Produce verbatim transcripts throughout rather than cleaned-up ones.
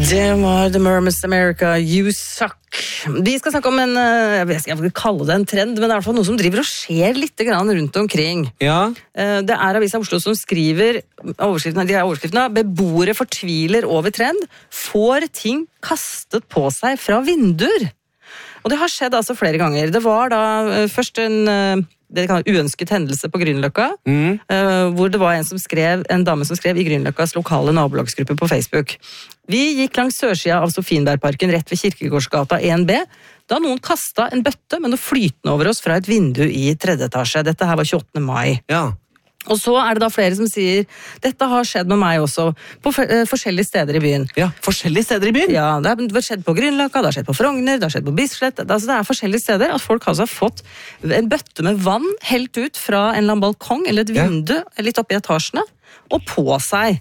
Det var The Mermaids America, You Suck. Vi skal snakke om en, jeg vet ikke, jeg vil kalle det en trend, men det er i hvert fall noe som driver og skjer litt grann rundt omkring. Ja. Det er Avisa Oslo som skriver, overskriftene, de er overskriftene, beboere fortviler over trend, får ting kastet på seg fra vinduer. Og det har skjedd altså flere ganger. Det var da først en det kan være uønsket hendelse på Grünerløkka, mm. uh, hvor det var en som skrev, en dame som skrev i Grünerløkkas lokale nabolagsgruppe på Facebook. Vi gikk langs sørsida av Sofienbergparken rett ved Kirkegårdsgata en B, da noen kastet en bøtte med noe flytende over oss fra et vindu i tredje etasje. Dette her var tjueåttende mai. Ja. Og så er det da flere som sier, dette har skjedd med meg også, på forskjellige steder i byen. Ja, forskjellige steder i byen? Ja, det har skjedd på Grünerløkka, det har skjedd på Frogner, det har skjedd på Bislett. Altså, det er forskjellige steder at folk altså har fått en bøtte med vann helt ut fra en eller annen balkong eller et vindu, ja. Litt oppe i etasjene, og på seg.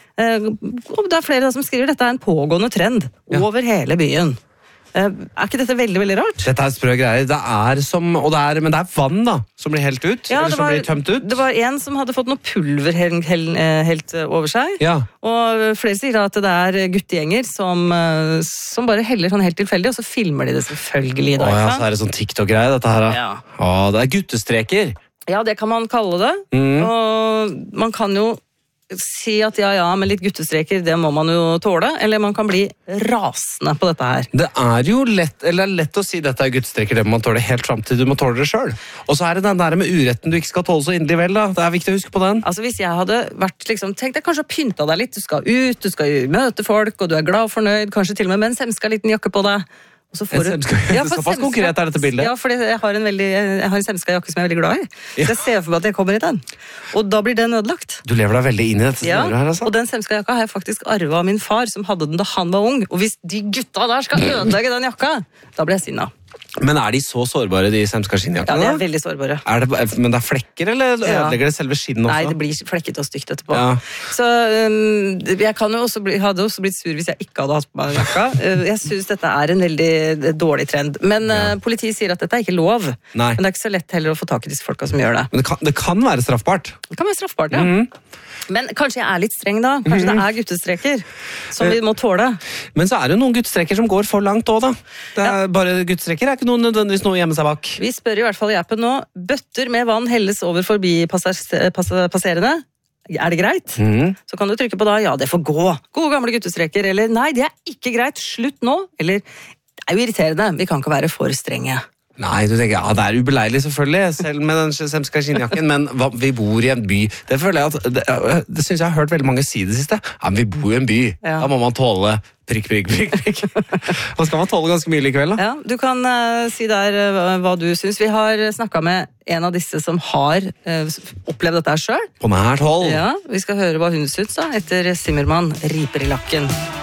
Og det er flere da som skriver, dette er en pågående trend ja. Over hele byen. Er ikke dette veldig, veldig rart? Dette er sprø greier. Det er som, og det er, men det er vann da, som blir helt ut, ja, eller som var, blir tømt ut. Det var en som hadde fått noe pulver helt, helt over seg, ja. Og flere sier da at det er guttegjenger som, som bare heller sånn helt tilfeldig, og så filmer de det selvfølgelig. Da, Åh, ja, så er det sånn TikTok-greie, dette her. Ja. Åh, det er guttestreker. Ja, det kan man kalle det. Mm. Og man kan jo si at ja, ja, med litt guttestreker, det må man jo tåle, eller man kan bli rasende på dette her. Det er jo lett, eller lett å si dette er guttestreker, det må man tåle helt frem til du må tåle det selv. Og så er det den der med uretten du ikke skal tåle så inderlig vel da, det er viktig å huske på den. Altså hvis jeg hadde vært, liksom, tenkt deg kanskje å pynte deg litt, du skal ut, du skal møte folk, og du er glad og fornøyd, kanskje til og med med en semska liten jakke på deg. Og så får du... Ja, såpass konkret er dette bildet. Ja, fordi jeg har en, veldig, jeg har en semska jakke som jeg er veldig glad i. Så jeg ser for meg at jeg kommer i den. Og da blir den ødelagt. Du lever deg veldig inn i dette ja, her, altså. Og den semska jakka har jeg faktisk arvet av min far, som hadde den da han var ung. Og hvis de gutta der skal ødelegge den jakka, da blir jeg sinna. Men er de så sårbare, de semska skinnjakkene? Ja, de er veldig sårbare. Er det, men det er flekker, eller ødelegger det selve skinnet også? Nei, det blir flekket og stygt etterpå. Ja. Så um, jeg kan jo også bli, hadde også blitt sur hvis jeg ikke hadde hatt på meg jakka. Jeg synes dette er en veldig dårlig trend. Men ja. uh, politiet sier at dette er ikke lov. Nei. Men det er ikke så lett heller å få tak i disse folka som gjør det. Men det kan, det kan være straffbart. Det kan være straffbart, ja. Mm. Men kanskje jeg er litt streng da. Kanskje mm. det er guttestreker som vi må tåle. Men så er det noen guttestreker som går for langt også da. Det er ja. Bare guttestreker er ikke noe nødvendigvis noe hjemme seg bak. Vi spør i hvert fall i appen nå, bøtter med vann helles over forbi passerende. Er det greit? Mm. Så kan du trykke på da, ja, det får gå. Gode gamle guttestreker, eller nei, det er ikke greit, slutt nå. Eller, det er jo irriterende, vi kan ikke være for strenge. Nei, du tenker, ja, det er ubeleilig selvfølgelig, selv med den semska skinnjakken, men hva, vi bor i en by. Det føler jeg at, det, det synes jeg har hørt veldig mange si det siste. Ja, men vi bor i en by, ja. Da må man tåle prikk, prikk, prikk, prikk. Og skal man tåle ganske mye likevel da? Ja, du kan uh, si der uh, hva du synes. Vi har snakket med en av disse som har uh, opplevd dette her selv. På nært hold. Ja, vi skal høre hva hun synes da, etter Zimmermann, riper i lakken.